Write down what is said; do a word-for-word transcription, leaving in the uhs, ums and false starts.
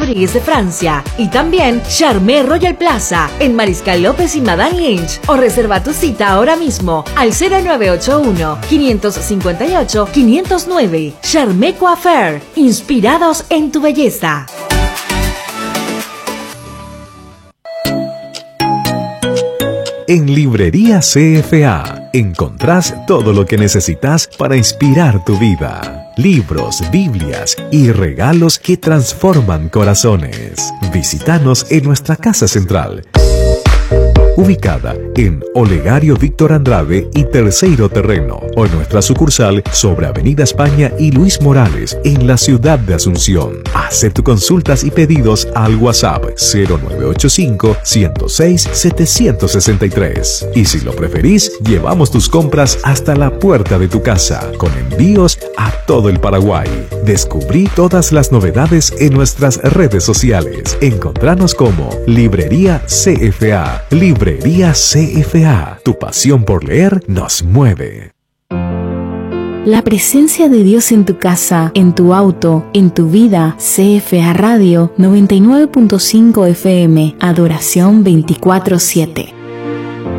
Rodríguez de Francia. Y también Charmé Royal Plaza en Mariscal López y Madame Lynch. O reserva tu cita ahora mismo al cero nueve ocho uno, cinco cinco ocho, cinco cero nueve. Charmé Coiffeur, inspirados en tu belleza. En Librería C F A encontrás todo lo que necesitas para inspirar tu vida. Libros, Biblias y regalos que transforman corazones. Visítanos en nuestra casa central, ubicada en Olegario Víctor Andrade y Terceiro Terreno, o en nuestra sucursal sobre Avenida España y Luis Morales en la ciudad de Asunción. Haz tus consultas y pedidos al WhatsApp cero nueve ocho cinco, ciento seis, setecientos sesenta y tres. Y si lo preferís, llevamos tus compras hasta la puerta de tu casa, con envíos a todo el Paraguay. Descubrí todas las novedades en nuestras redes sociales. Encontranos como Librería C F A. Librería C F A. Tu pasión por leer nos mueve. La presencia de Dios en tu casa, en tu auto, en tu vida. C F A Radio noventa y nueve punto cinco F M. Adoración veinticuatro siete.